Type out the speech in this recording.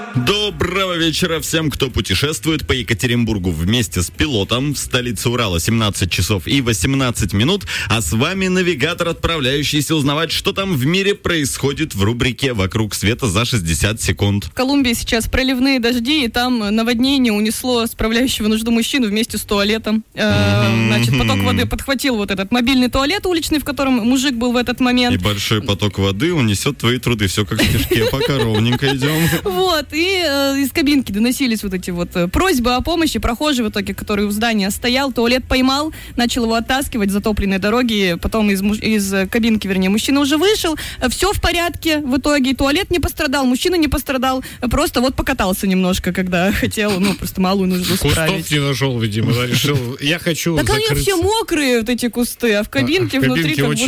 Доброго вечера всем, кто путешествует по Екатеринбургу вместе с пилотом. В столице Урала 17 часов и 18 минут. А с вами навигатор, отправляющийся узнавать, что там в мире происходит в рубрике «Вокруг света за 60 секунд». В Колумбии сейчас проливные дожди, и там наводнение унесло справляющего нужду мужчину вместе с туалетом. Значит, поток воды подхватил вот этот мобильный туалет уличный, в котором мужик был в этот момент. И большой поток воды унесет твои труды. Все как в стишке, пока ровненько идем. Вот, и из кабинки доносились вот эти вот просьбы о помощи. Прохожий в итоге, который у здания стоял, туалет поймал, начал его оттаскивать с затопленной дороги. Потом из кабинки, вернее, мужчина уже вышел. Все в порядке в итоге. Туалет не пострадал, мужчина не пострадал. Просто вот покатался немножко, когда хотел, просто малую нужду справить. Кустов не нашел, видимо, решил, я хочу так закрыться. они все мокрые, вот эти кусты, а в кабинке внутри как будто